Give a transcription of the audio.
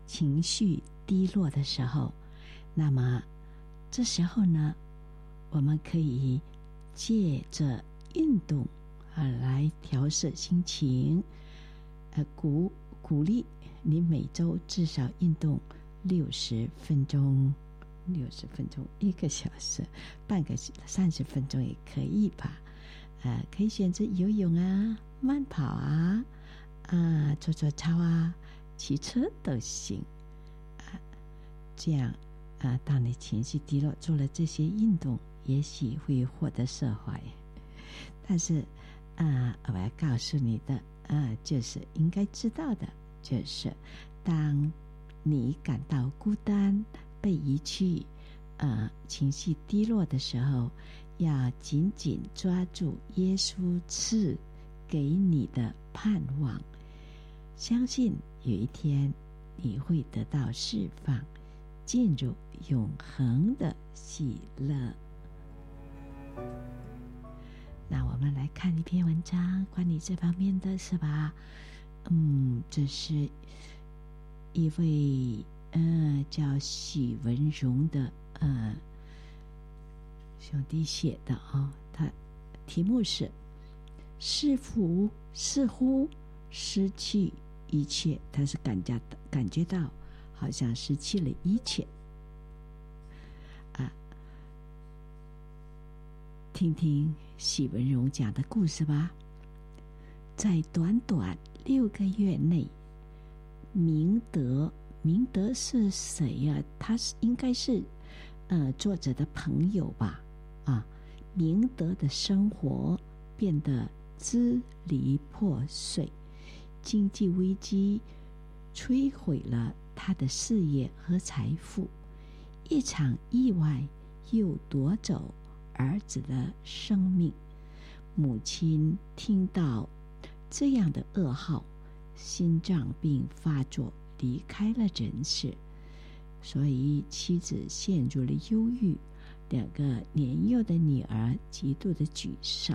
情绪低落的时候，那么这时候呢，我们可以借着运动来调摄心情，鼓励你每周至少运动60分钟，60分钟，1个小时，半个30分钟也可以吧。可以选择游泳啊、慢跑啊、做做操啊、骑车都行。这样当你情绪低落，做了这些运动，也许会获得释怀。但是我要告诉你的就是应该知道的，就是当你感到孤单、被遗弃、情绪低落的时候，要紧紧抓住耶稣赐给你的盼望，相信有一天你会得到释放，进入永恒的喜乐。那我们来看一篇文章，关于这方面的是吧？这是一位叫许文荣的兄弟写的他题目是似乎失去一切，他是感觉到好像失去了一切听听许文荣讲的故事吧。在短短6个月内，明德是谁呀？他应该是作者的朋友吧。明德的生活变得支离破碎，经济危机摧毁了他的事业和财富，一场意外又夺走儿子的生命。母亲听到这样的噩耗，心脏病发作，离开了人世。所以妻子陷入了忧郁，2个年幼的女儿极度的沮丧。